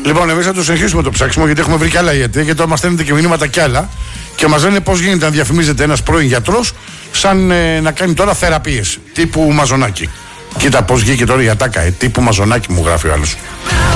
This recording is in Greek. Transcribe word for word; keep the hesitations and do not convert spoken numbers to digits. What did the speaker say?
Λοιπόν, εμείς θα το συνεχίσουμε το ψάξιμο γιατί έχουμε βρει κι άλλα γιατί και τώρα μας στέλνετε και μηνύματα κι άλλα και μας λένε πώς γίνεται να διαφημίζεται ένας πρώην γιατρός σαν ε, να κάνει τώρα θεραπείες τύπου Μαζονάκη. Κοίτα πώς βγήκε τώρα η ατάκα, ε, τύπου Μαζονάκη μου γράφει ο άλλος.